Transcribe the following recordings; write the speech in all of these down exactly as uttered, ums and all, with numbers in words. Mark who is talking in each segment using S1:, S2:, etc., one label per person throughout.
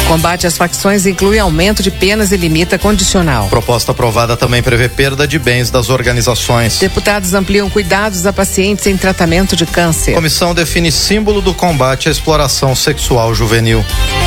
S1: Combate às facções inclui aumento de penas e limita condicional.
S2: Proposta aprovada também prevê perda de bens das organizações.
S1: Deputados ampliam cuidados a pacientes em tratamento de câncer.
S2: Comissão define símbolo do combate à exploração sexual juvenil.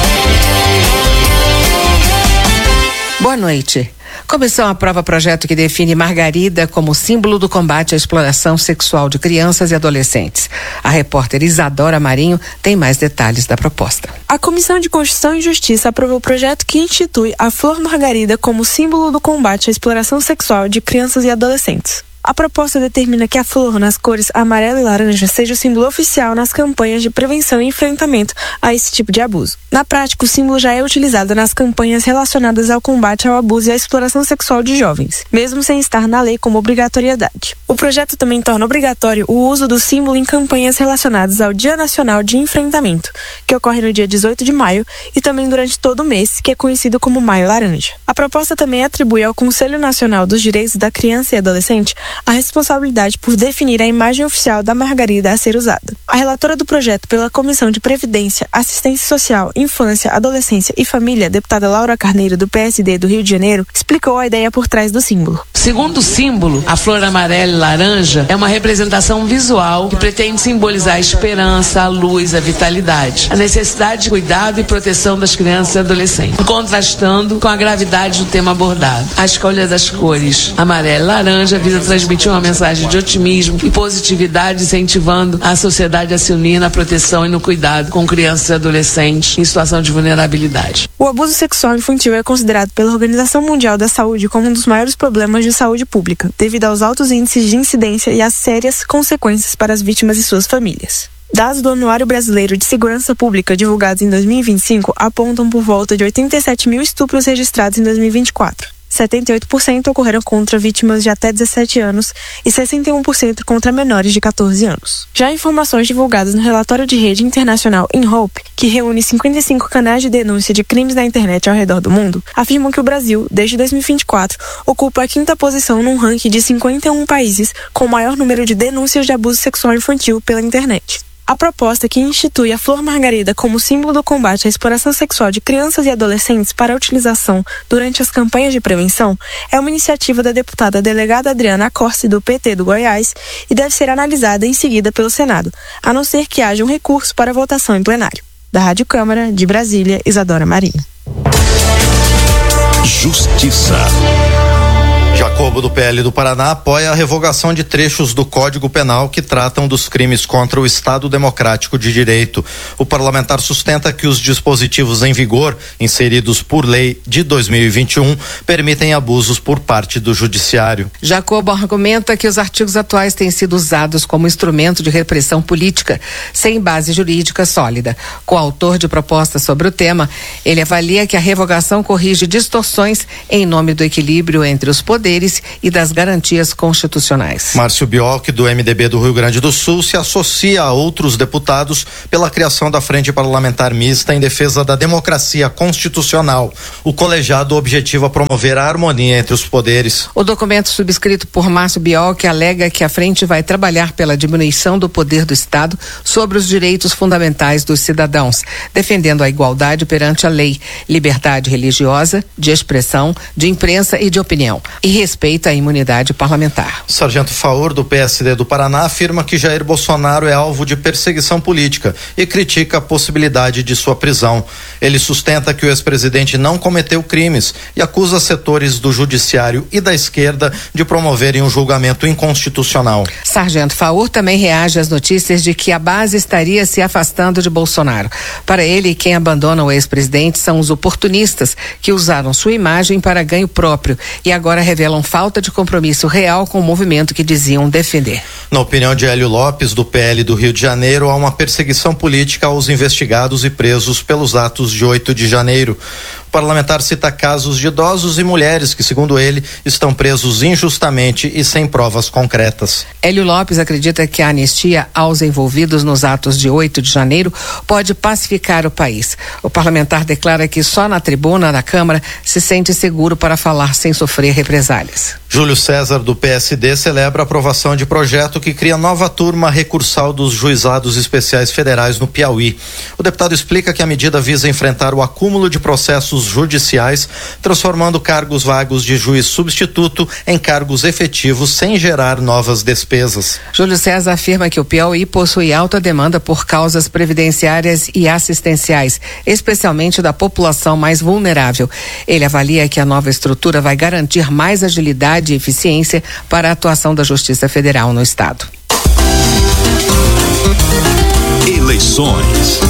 S1: Boa noite. Comissão aprova projeto que define Margarida como símbolo do combate à exploração sexual de crianças e adolescentes. A repórter Isadora Marinho tem mais detalhes da proposta.
S3: A Comissão de Constituição e Justiça aprovou o projeto que institui a flor margarida como símbolo do combate à exploração sexual de crianças e adolescentes. A proposta determina que a flor nas cores amarelo e laranja seja o símbolo oficial nas campanhas de prevenção e enfrentamento a esse tipo de abuso. Na prática, o símbolo já é utilizado nas campanhas relacionadas ao combate ao abuso e à exploração sexual de jovens, mesmo sem estar na lei como obrigatoriedade. O projeto também torna obrigatório o uso do símbolo em campanhas relacionadas ao Dia Nacional de Enfrentamento, que ocorre no dia dezoito de maio e também durante todo o mês, que é conhecido como Maio Laranja. A proposta também atribui ao Conselho Nacional dos Direitos da Criança e Adolescente a responsabilidade por definir a imagem oficial da margarida a ser usada. A relatora do projeto pela Comissão de Previdência, Assistência Social, Infância, Adolescência e Família, deputada Laura Carneiro, do P S D do Rio de Janeiro, explicou a ideia por trás do símbolo.
S4: Segundo o símbolo, a flor amarela e laranja é uma representação visual que pretende simbolizar a esperança, a luz, a vitalidade, a necessidade de cuidado e proteção das crianças e adolescentes, contrastando com a gravidade do tema abordado. A escolha das cores amarela e laranja visa transmitir uma mensagem de otimismo e positividade, incentivando a sociedade a se unir na proteção e no cuidado com crianças e adolescentes em situação de vulnerabilidade.
S3: O abuso sexual infantil é considerado pela Organização Mundial da Saúde como um dos maiores problemas de saúde pública, devido aos altos índices de incidência e às sérias consequências para as vítimas e suas famílias. Dados do Anuário Brasileiro de Segurança Pública, divulgados em dois mil e vinte e cinco, apontam por volta de oitenta e sete mil estupros registrados em dois mil e vinte e quatro. setenta e oito por cento ocorreram contra vítimas de até dezessete anos e sessenta e um por cento contra menores de catorze anos. Já informações divulgadas no relatório de rede internacional InHope, que reúne cinquenta e cinco canais de denúncia de crimes na internet ao redor do mundo, afirmam que o Brasil, desde dois mil e vinte e quatro, ocupa a quinta posição num ranking de cinquenta e um países com o maior número de denúncias de abuso sexual infantil pela internet. A proposta que institui a flor margarida como símbolo do combate à exploração sexual de crianças e adolescentes para a utilização durante as campanhas de prevenção é uma iniciativa da deputada delegada Adriana Corsi, do P T do Goiás, e deve ser analisada em seguida pelo Senado, a não ser que haja um recurso para votação em plenário. Da Rádio Câmara, de Brasília, Isadora Marinho.
S5: Justiça.
S2: Jacobo, do P L do Paraná, apoia a revogação de trechos do Código Penal que tratam dos crimes contra o Estado Democrático de Direito. O parlamentar sustenta que os dispositivos em vigor, inseridos por lei de dois mil e vinte e um, permitem abusos por parte do Judiciário.
S1: Jacobo argumenta que os artigos atuais têm sido usados como instrumento de repressão política, sem base jurídica sólida. Coautor de propostas sobre o tema, ele avalia que a revogação corrige distorções em nome do equilíbrio entre os poderes e das garantias constitucionais.
S2: Márcio Biolk, do M D B do Rio Grande do Sul, se associa a outros deputados pela criação da Frente Parlamentar Mista em defesa da democracia constitucional. O colegiado objetiva promover a harmonia entre os poderes.
S1: O documento subscrito por Márcio Biolk alega que a frente vai trabalhar pela diminuição do poder do Estado sobre os direitos fundamentais dos cidadãos, defendendo a igualdade perante a lei, liberdade religiosa, de expressão, de imprensa e de opinião, e respeita a imunidade parlamentar.
S2: Sargento Faur, do P S D do Paraná, afirma que Jair Bolsonaro é alvo de perseguição política e critica a possibilidade de sua prisão. Ele sustenta que o ex-presidente não cometeu crimes e acusa setores do judiciário e da esquerda de promoverem um julgamento inconstitucional.
S1: Sargento Faur também reage às notícias de que a base estaria se afastando de Bolsonaro. Para ele, quem abandona o ex-presidente são os oportunistas que usaram sua imagem para ganho próprio e agora revelam falta de compromisso real com o movimento que diziam defender.
S2: Na opinião de Hélio Lopes, do P L do Rio de Janeiro, há uma perseguição política aos investigados e presos pelos atos de oito de janeiro. O parlamentar cita casos de idosos e mulheres que, segundo ele, estão presos injustamente e sem provas concretas.
S1: Hélio Lopes acredita que a anistia aos envolvidos nos atos de oito de janeiro pode pacificar o país. O parlamentar declara que só na tribuna da Câmara se sente seguro para falar sem sofrer represálias.
S2: Júlio César, do P S D, celebra a aprovação de projeto que cria nova turma recursal dos juizados especiais federais no Piauí. O deputado explica que a medida visa enfrentar o acúmulo de processos judiciais, transformando cargos vagos de juiz substituto em cargos efetivos sem gerar novas despesas.
S1: Júlio César afirma que o Piauí possui alta demanda por causas previdenciárias e assistenciais, especialmente da população mais vulnerável. Ele avalia que a nova estrutura vai garantir mais agilidade e eficiência para a atuação da Justiça Federal no Estado.
S5: Eleições.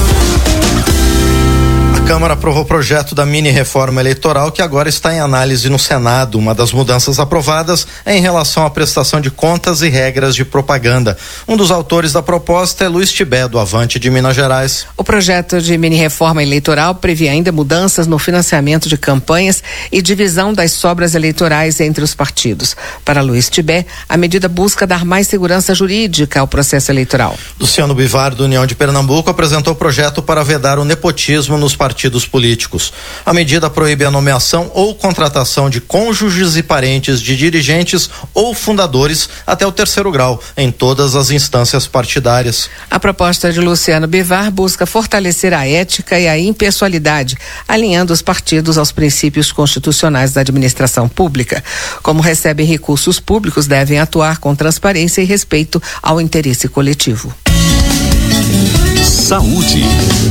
S2: A Câmara aprovou o projeto da mini-reforma eleitoral que agora está em análise no Senado. Uma das mudanças aprovadas é em relação à prestação de contas e regras de propaganda. Um dos autores da proposta é Luiz Tibé, do Avante de Minas Gerais.
S1: O projeto de mini-reforma eleitoral prevê ainda mudanças no financiamento de campanhas e divisão das sobras eleitorais entre os partidos. Para Luiz Tibé, a medida busca dar mais segurança jurídica ao processo eleitoral.
S2: Luciano Bivar, do União de Pernambuco, apresentou o projeto para vedar o nepotismo nos partidos partidos políticos. A medida proíbe a nomeação ou contratação de cônjuges e parentes de dirigentes ou fundadores até o terceiro grau, em todas as instâncias partidárias.
S1: A proposta de Luciano Bivar busca fortalecer a ética e a impessoalidade, alinhando os partidos aos princípios constitucionais da administração pública. Como recebem recursos públicos, devem atuar com transparência e respeito ao interesse coletivo.
S5: Saúde.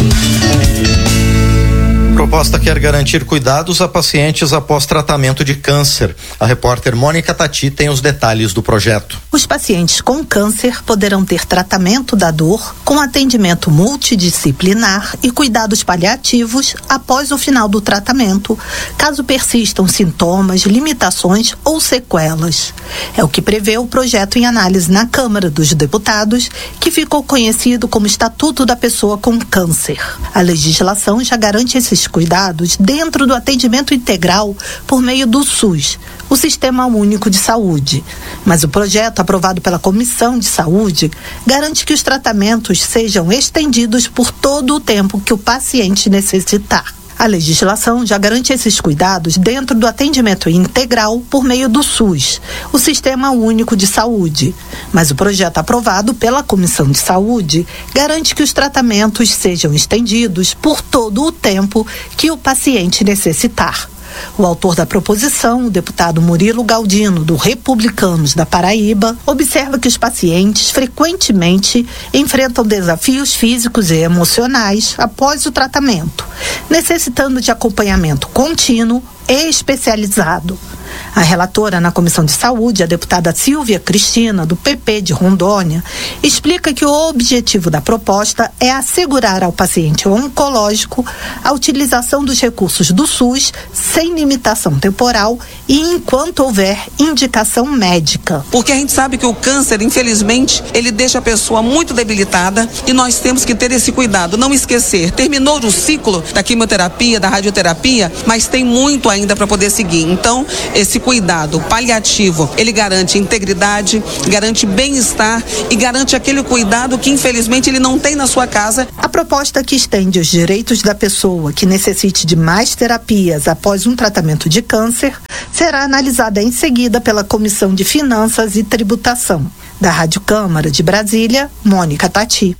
S2: A proposta quer garantir cuidados a pacientes após tratamento de câncer. A repórter Mônica Tati tem os detalhes do projeto.
S6: Os pacientes com câncer poderão ter tratamento da dor com atendimento multidisciplinar e cuidados paliativos após o final do tratamento, caso persistam sintomas, limitações ou sequelas. É o que prevê o projeto em análise na Câmara dos Deputados, que ficou conhecido como Estatuto da Pessoa com Câncer. A legislação já garante esses cuidados dentro do atendimento integral por meio do SUS, o Sistema Único de Saúde. Mas o projeto aprovado pela Comissão de Saúde garante que os tratamentos sejam estendidos por todo o tempo que o paciente necessitar. A legislação já garante esses cuidados dentro do atendimento integral por meio do SUS, o Sistema Único de Saúde. Mas o projeto aprovado pela Comissão de Saúde garante que os tratamentos sejam estendidos por todo o tempo que o paciente necessitar. O autor da proposição, o deputado Murilo Galdino, do Republicanos da Paraíba, observa que os pacientes frequentemente enfrentam desafios físicos e emocionais após o tratamento, necessitando de acompanhamento contínuo e especializado. A relatora na Comissão de Saúde, a deputada Silvia Cristina, do P P de Rondônia, explica que o objetivo da proposta é assegurar ao paciente oncológico a utilização dos recursos do SUS sem limitação temporal e enquanto houver indicação médica.
S7: Porque a gente sabe que o câncer, infelizmente, ele deixa a pessoa muito debilitada e nós temos que ter esse cuidado, não esquecer. Terminou o ciclo da quimioterapia, da radioterapia, mas tem muito ainda para poder seguir. Então, esse cuidado paliativo, ele garante integridade, garante bem-estar e garante aquele cuidado que infelizmente ele não tem na sua casa.
S6: A proposta que estende os direitos da pessoa que necessite de mais terapias após um tratamento de câncer será analisada em seguida pela Comissão de Finanças e Tributação. Da Rádio Câmara de Brasília, Mônica Tati.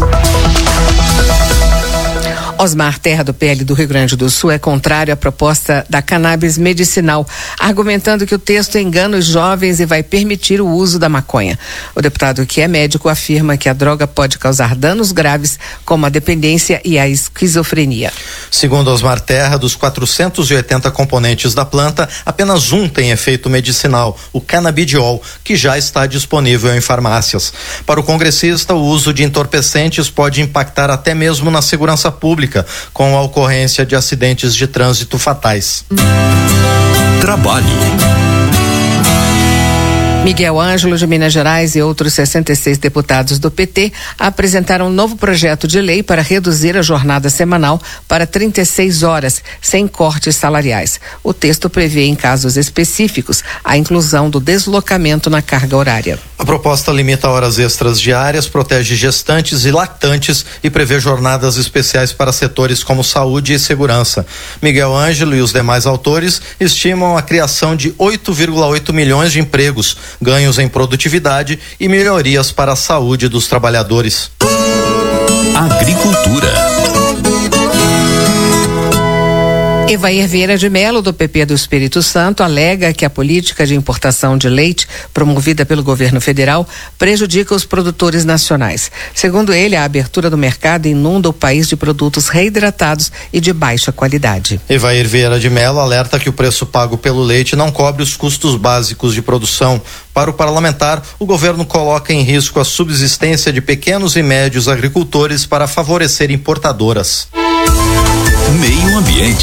S1: Osmar Terra, do P L do Rio Grande do Sul, é contrário à proposta da cannabis medicinal, argumentando que o texto engana os jovens e vai permitir o uso da maconha. O deputado, que é médico, afirma que a droga pode causar danos graves, como a dependência e a esquizofrenia.
S2: Segundo Osmar Terra, dos quatrocentos e oitenta componentes da planta, apenas um tem efeito medicinal, o canabidiol, que já está disponível em farmácias. Para o congressista, o uso de entorpecentes pode impactar até mesmo na segurança pública, com a ocorrência de acidentes de trânsito fatais.
S5: Trabalho.
S1: Miguel Ângelo, de Minas Gerais, e outros sessenta e seis deputados do P T apresentaram um novo projeto de lei para reduzir a jornada semanal para trinta e seis horas, sem cortes salariais. O texto prevê, em casos específicos, a inclusão do deslocamento na carga horária.
S2: A proposta limita horas extras diárias, protege gestantes e lactantes e prevê jornadas especiais para setores como saúde e segurança. Miguel Ângelo e os demais autores estimam a criação de oito vírgula oito milhões de empregos, ganhos em produtividade e melhorias para a saúde dos trabalhadores.
S5: Agricultura.
S1: Evair Vieira de Mello, do P P do Espírito Santo, alega que a política de importação de leite promovida pelo governo federal prejudica os produtores nacionais. Segundo ele, a abertura do mercado inunda o país de produtos reidratados e de baixa qualidade.
S2: Evair Vieira de Mello alerta que o preço pago pelo leite não cobre os custos básicos de produção. Para o parlamentar, o governo coloca em risco a subsistência de pequenos e médios agricultores para favorecer importadoras.
S5: Meio Ambiente.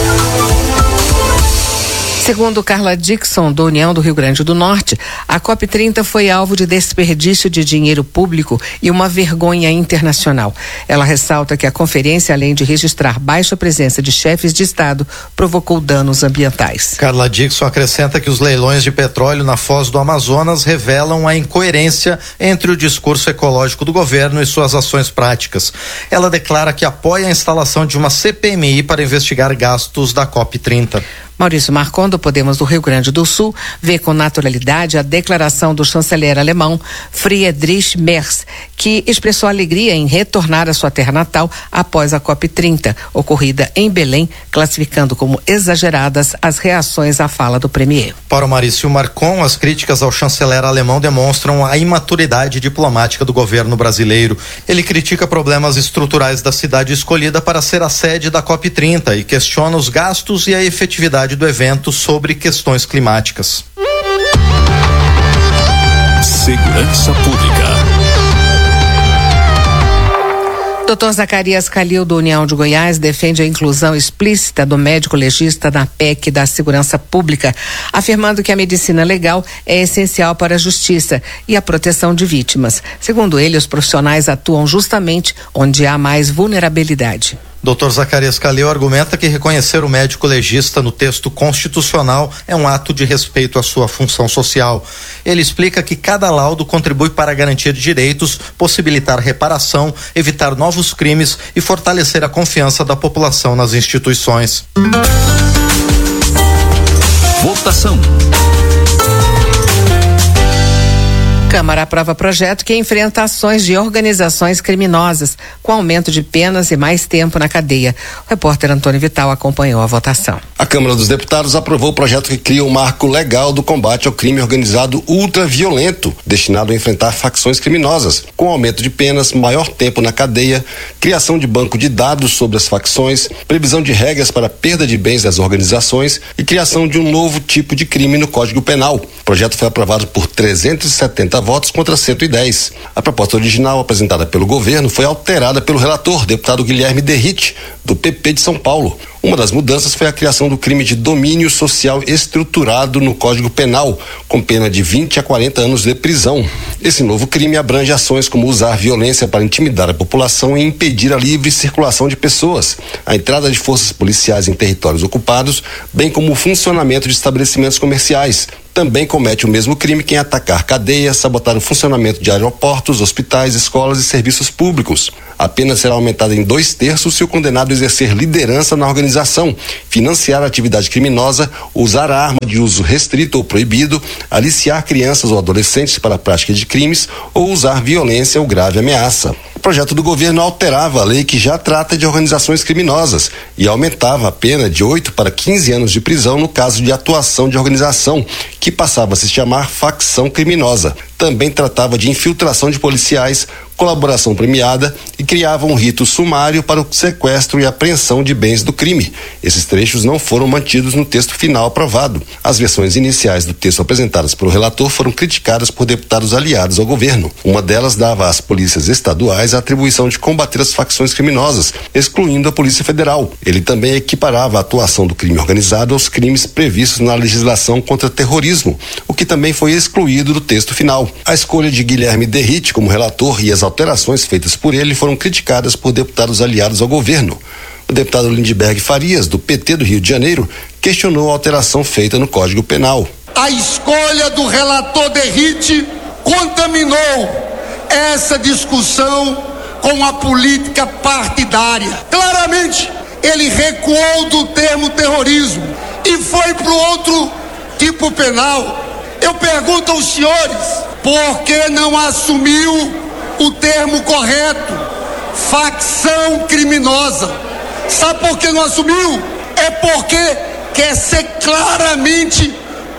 S1: Segundo Carla Dixon, do União do Rio Grande do Norte, a COP trinta foi alvo de desperdício de dinheiro público e uma vergonha internacional. Ela ressalta que a conferência, além de registrar baixa presença de chefes de Estado, provocou danos ambientais.
S2: Carla Dixon acrescenta que os leilões de petróleo na Foz do Amazonas revelam a incoerência entre o discurso ecológico do governo e suas ações práticas. Ela declara que apoia a instalação de uma C P M I para investigar gastos da COP trinta.
S1: Maurício Marcon, do Podemos do Rio Grande do Sul, vê com naturalidade a declaração do chanceler alemão Friedrich Merz, que expressou alegria em retornar à sua terra natal após a COP trinta, ocorrida em Belém, classificando como exageradas as reações à fala do premier.
S2: Para o Maurício Marcon, as críticas ao chanceler alemão demonstram a imaturidade diplomática do governo brasileiro. Ele critica problemas estruturais da cidade escolhida para ser a sede da COP trinta e questiona os gastos e a efetividade do evento sobre questões climáticas.
S5: Segurança Pública.
S1: doutor Zacarias Calil, do União de Goiás, defende a inclusão explícita do médico legista na P E C da Segurança Pública, afirmando que a medicina legal é essencial para a justiça e a proteção de vítimas. Segundo ele, os profissionais atuam justamente onde há mais vulnerabilidade.
S2: doutor Zacarias Calil argumenta que reconhecer o médico legista no texto constitucional é um ato de respeito à sua função social. Ele explica que cada laudo contribui para garantir direitos, possibilitar reparação, evitar novos crimes e fortalecer a confiança da população nas instituições.
S5: Votação.
S1: Câmara aprova projeto que enfrenta ações de organizações criminosas, com aumento de penas e mais tempo na cadeia. O repórter Antônio Vital acompanhou a votação.
S8: A Câmara dos Deputados aprovou o projeto que cria um marco legal do combate ao crime organizado ultraviolento, destinado a enfrentar facções criminosas, com aumento de penas, maior tempo na cadeia, criação de banco de dados sobre as facções, previsão de regras para perda de bens das organizações e criação de um novo tipo de crime no Código Penal. O projeto foi aprovado por trezentos e setenta votos contra cento e dez. A proposta original apresentada pelo governo foi alterada pelo relator, deputado Guilherme Derrite, do P P de São Paulo. Uma das mudanças foi a criação do crime de domínio social estruturado no Código Penal, com pena de vinte a quarenta anos de prisão. Esse novo crime abrange ações como usar violência para intimidar a população e impedir a livre circulação de pessoas, a entrada de forças policiais em territórios ocupados, bem como o funcionamento de estabelecimentos comerciais. Também comete o mesmo crime quem atacar cadeias, sabotar o funcionamento de aeroportos, hospitais, escolas e serviços públicos. A pena será aumentada em dois terços se o condenado exercer liderança na organização, financiar a atividade criminosa, usar a arma de uso restrito ou proibido, aliciar crianças ou adolescentes para a prática de crimes ou usar violência ou grave ameaça. O projeto do governo alterava a lei que já trata de organizações criminosas e aumentava a pena de oito para quinze anos de prisão no caso de atuação de organização, que passava a se chamar facção criminosa. Também tratava de infiltração de policiais, colaboração premiada e criava um rito sumário para o sequestro e apreensão de bens do crime. Esses trechos não foram mantidos no texto final aprovado. As versões iniciais do texto apresentadas pelo relator foram criticadas por deputados aliados ao governo. Uma delas dava às polícias estaduais a atribuição de combater as facções criminosas, excluindo a Polícia Federal. Ele também equiparava a atuação do crime organizado aos crimes previstos na legislação contra terrorismo, o que também foi excluído do texto final. A escolha de Guilherme Derrite como relator e as alterações feitas por ele foram criticadas por deputados aliados ao governo. O deputado Lindbergh Farias, do P T do Rio de Janeiro, questionou a alteração feita no Código Penal.
S9: A escolha do relator Derrite contaminou essa discussão com a política partidária. Claramente, ele recuou do termo terrorismo e foi para o outro tipo penal. Eu pergunto aos senhores, por que não assumiu o termo correto? Facção criminosa. Sabe por que não assumiu? É porque quer ser claramente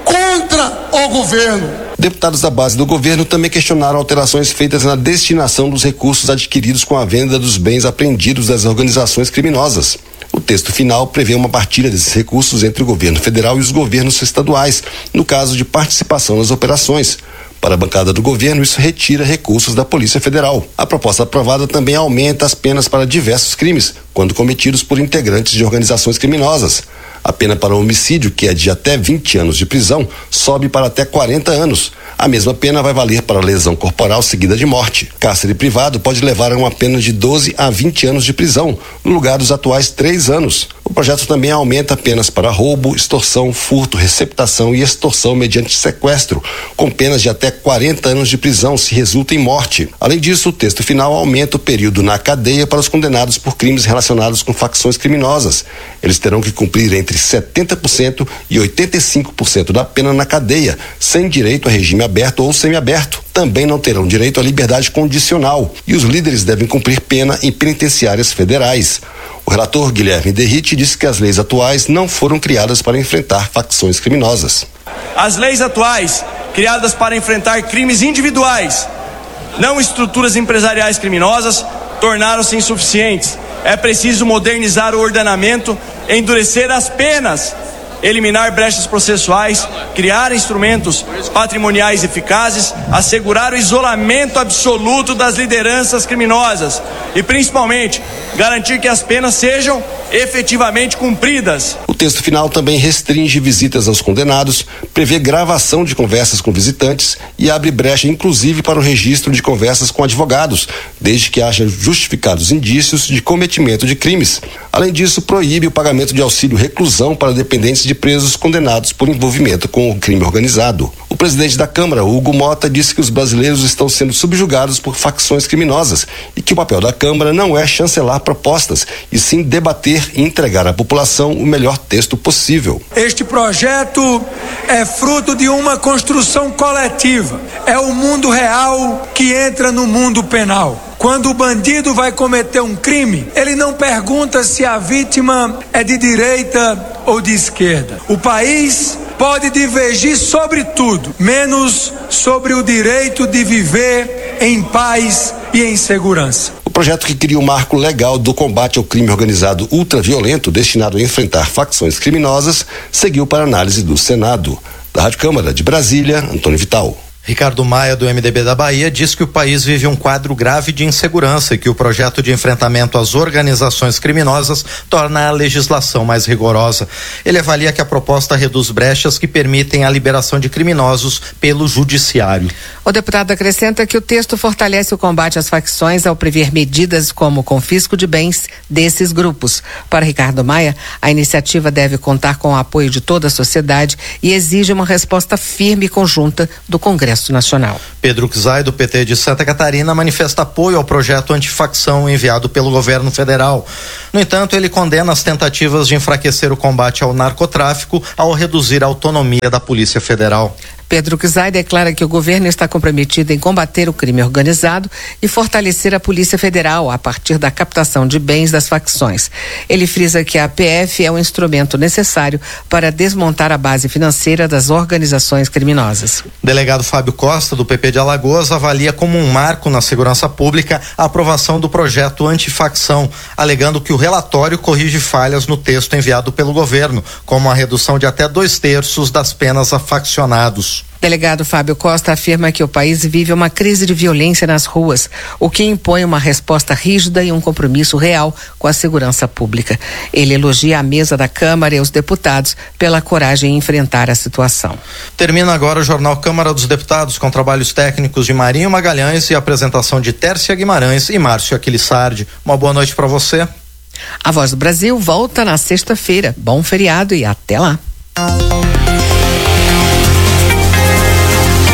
S9: contra o governo.
S8: Deputados da base do governo também questionaram alterações feitas na destinação dos recursos adquiridos com a venda dos bens apreendidos das organizações criminosas. O texto final prevê uma partilha desses recursos entre o governo federal e os governos estaduais, no caso de participação nas operações. Para a bancada do governo, isso retira recursos da Polícia Federal. A proposta aprovada também aumenta as penas para diversos crimes, quando cometidos por integrantes de organizações criminosas. A pena para o homicídio, que é de até vinte anos de prisão, sobe para até quarenta anos. A mesma pena vai valer para lesão corporal seguida de morte. Cárcere privado pode levar a uma pena de doze a vinte anos de prisão, no lugar dos atuais três anos. O projeto também aumenta penas para roubo, extorsão, furto, receptação e extorsão mediante sequestro, com penas de até quarenta anos de prisão se resulta em morte. Além disso, o texto final aumenta o período na cadeia para os condenados por crimes relacionados com facções criminosas. Eles terão que cumprir entre setenta por cento e oitenta e cinco por cento da pena na cadeia, sem direito a regime aberto ou semiaberto. Também não terão direito à liberdade condicional e os líderes devem cumprir pena em penitenciárias federais. O relator Guilherme Derrite disse que as leis atuais não foram criadas para enfrentar facções criminosas.
S10: As leis atuais, criadas para enfrentar crimes individuais, não estruturas empresariais criminosas, tornaram-se insuficientes. É preciso modernizar o ordenamento, endurecer as penas, eliminar brechas processuais, criar instrumentos patrimoniais eficazes, assegurar o isolamento absoluto das lideranças criminosas e, principalmente, garantir que as penas sejam efetivamente cumpridas.
S8: O texto final também restringe visitas aos condenados, prevê gravação de conversas com visitantes e abre brecha inclusive para o registro de conversas com advogados, desde que haja justificados indícios de cometimento de crimes. Além disso, proíbe o pagamento de auxílio reclusão para dependentes de presos condenados por envolvimento com o crime organizado. O presidente da Câmara, Hugo Mota, disse que os brasileiros estão sendo subjugados por facções criminosas e que o papel da Câmara não é chancelar propostas, e sim debater e entregar à população o melhor texto possível.
S11: Este projeto é fruto de uma construção coletiva. É o mundo real que entra no mundo penal. Quando o bandido vai cometer um crime, ele não pergunta se a vítima é de direita ou de esquerda. O país pode divergir sobre tudo, menos sobre o direito de viver em paz e em segurança.
S8: O projeto que cria o marco legal do combate ao crime organizado ultraviolento destinado a enfrentar facções criminosas seguiu para análise do Senado. Da Rádio Câmara de Brasília, Antônio Vital.
S2: Ricardo Maia, do M D B da Bahia, diz que o país vive um quadro grave de insegurança e que o projeto de enfrentamento às organizações criminosas torna a legislação mais rigorosa. Ele avalia que a proposta reduz brechas que permitem a liberação de criminosos pelo judiciário.
S1: O deputado acrescenta que o texto fortalece o combate às facções ao prever medidas como o confisco de bens desses grupos. Para Ricardo Maia, a iniciativa deve contar com o apoio de toda a sociedade e exige uma resposta firme e conjunta do Congresso Nacional.
S2: Pedro Czai, do P T de Santa Catarina, manifesta apoio ao projeto antifacção enviado pelo governo federal. No entanto, ele condena as tentativas de enfraquecer o combate ao narcotráfico ao reduzir a autonomia da Polícia Federal.
S1: Pedro Czai declara que o governo está comprometido em combater o crime organizado e fortalecer a Polícia Federal a partir da captação de bens das facções. Ele frisa que a P F é um instrumento necessário para desmontar a base financeira das organizações criminosas.
S2: Delegado Fábio Costa, do P P de Alagoas, avalia como um marco na segurança pública a aprovação do projeto antifacção, alegando que o relatório corrige falhas no texto enviado pelo governo, como a redução de até dois terços das penas a faccionados.
S1: Delegado Fábio Costa afirma que o país vive uma crise de violência nas ruas, o que impõe uma resposta rígida e um compromisso real com a segurança pública. Ele elogia a mesa da Câmara e os deputados pela coragem em enfrentar a situação.
S2: Termina agora o Jornal Câmara dos Deputados com trabalhos técnicos de Marinho Magalhães e apresentação de Tércia Guimarães e Márcio Aquilissardi. Uma boa noite para você.
S1: A Voz do Brasil volta na sexta-feira. Bom feriado e até lá.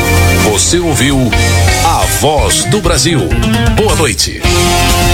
S5: Você ouviu a Voz do Brasil. Boa noite.